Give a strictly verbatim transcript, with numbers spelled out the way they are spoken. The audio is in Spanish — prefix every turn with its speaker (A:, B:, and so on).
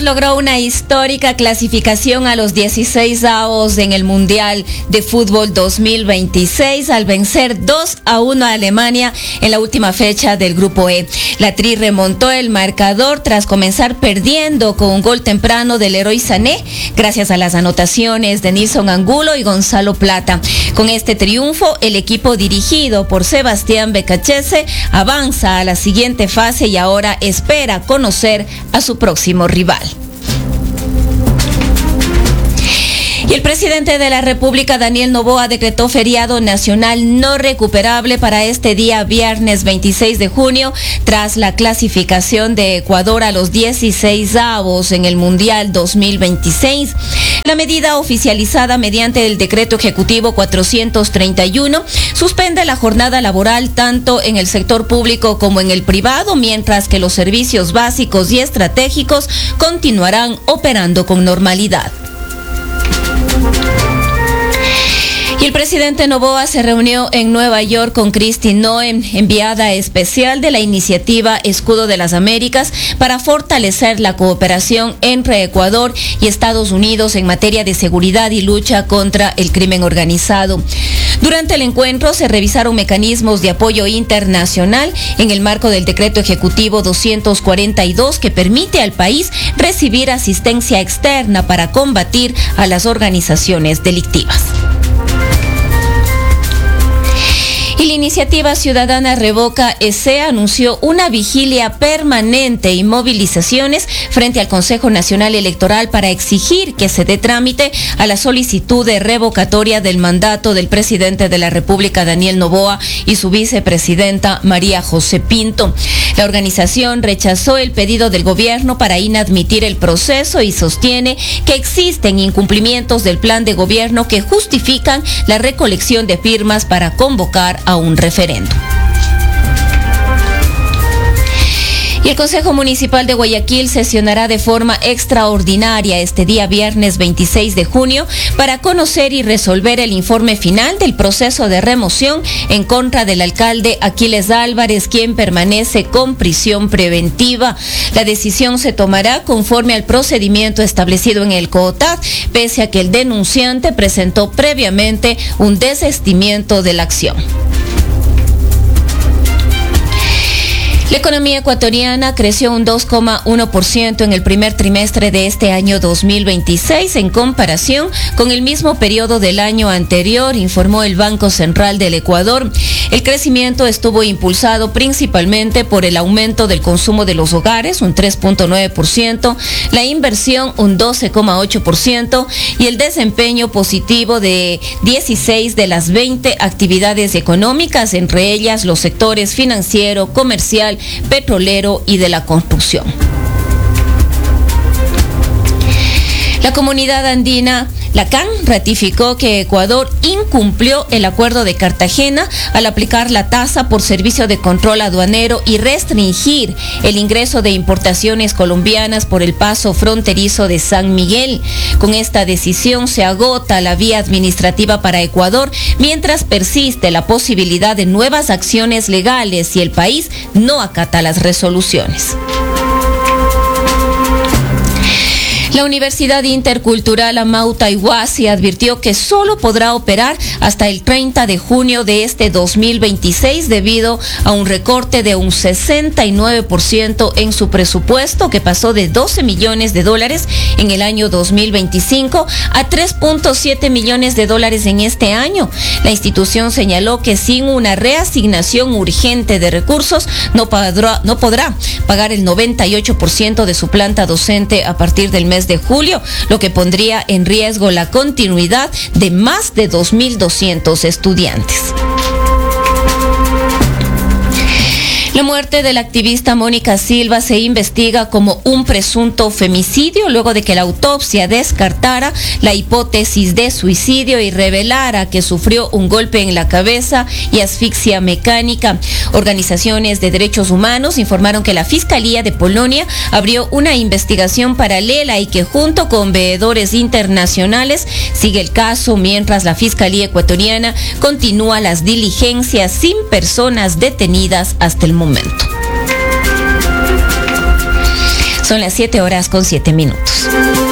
A: Ecuador logró una histórica clasificación a los dieciseisavos en el Mundial de Fútbol dos mil veintiséis al vencer dos a uno a Alemania en la última fecha del Grupo E. La Tri remontó el marcador tras comenzar perdiendo con un gol temprano del Leroy Sané, gracias a las anotaciones de Nilson Angulo y Gonzalo Plata. Con este triunfo, el equipo dirigido por Sebastián Becachese avanza a la siguiente fase y ahora espera conocer a su próximo rival. Y el presidente de la República, Daniel Noboa, decretó feriado nacional no recuperable para este día viernes veintiséis de junio, tras la clasificación de Ecuador a los dieciseisavos en el Mundial dos mil veintiséis. La medida, oficializada mediante el decreto ejecutivo cuatrocientos treinta y uno, suspende la jornada laboral tanto en el sector público como en el privado, mientras que los servicios básicos y estratégicos continuarán operando con normalidad. Y el presidente Noboa se reunió en Nueva York con Kristi Noem, enviada especial de la iniciativa Escudo de las Américas, para fortalecer la cooperación entre Ecuador y Estados Unidos en materia de seguridad y lucha contra el crimen organizado. Durante el encuentro se revisaron mecanismos de apoyo internacional en el marco del decreto ejecutivo doscientos cuarenta y dos, que permite al país recibir asistencia externa para combatir a las organizaciones delictivas. Y la iniciativa ciudadana Revoca E C anunció una vigilia permanente y movilizaciones frente al Consejo Nacional Electoral para exigir que se dé trámite a la solicitud de revocatoria del mandato del presidente de la República, Daniel Noboa, y su vicepresidenta, María José Pinto. La organización rechazó el pedido del gobierno para inadmitir el proceso y sostiene que existen incumplimientos del plan de gobierno que justifican la recolección de firmas para convocar a un referéndum. Y el Consejo Municipal de Guayaquil sesionará de forma extraordinaria este día viernes veintiséis de junio para conocer y resolver el informe final del proceso de remoción en contra del alcalde Aquiles Álvarez, quien permanece con prisión preventiva. La decisión se tomará conforme al procedimiento establecido en el COOTAD, pese a que el denunciante presentó previamente un desistimiento de la acción. La economía ecuatoriana creció un dos coma uno por ciento en el primer trimestre de este año dos mil veintiséis en comparación con el mismo periodo del año anterior, informó el Banco Central del Ecuador. El crecimiento estuvo impulsado principalmente por el aumento del consumo de los hogares, un tres punto nueve por ciento, la inversión, un doce coma ocho por ciento, y el desempeño positivo de dieciséis de las veinte actividades económicas, entre ellas los sectores financiero, comercial, petrolero y de la construcción. La comunidad andina, la C A N, ratificó que Ecuador incumplió el acuerdo de Cartagena al aplicar la tasa por servicio de control aduanero y restringir el ingreso de importaciones colombianas por el paso fronterizo de San Miguel. Con esta decisión se agota la vía administrativa para Ecuador, mientras persiste la posibilidad de nuevas acciones legales si el país no acata las resoluciones. La Universidad Intercultural Amauta Iguasi advirtió que solo podrá operar hasta el treinta de junio de este dos mil veintiséis debido a un recorte de un sesenta y nueve por ciento en su presupuesto, que pasó de doce millones de dólares en el año dos mil veinticinco a tres punto siete millones de dólares en este año. La institución señaló que sin una reasignación urgente de recursos no podrá, no podrá pagar el noventa y ocho por ciento de su planta docente a partir del mes de julio, lo que pondría en riesgo la continuidad de más de dos mil doscientos estudiantes. La muerte de la activista Mónica Silva se investiga como un presunto femicidio luego de que la autopsia descartara la hipótesis de suicidio y revelara que sufrió un golpe en la cabeza y asfixia mecánica. Organizaciones de derechos humanos informaron que la Fiscalía de Polonia abrió una investigación paralela y que junto con veedores internacionales sigue el caso, mientras la Fiscalía ecuatoriana continúa las diligencias sin personas detenidas hasta el momento. momento. Son las siete horas con siete minutos.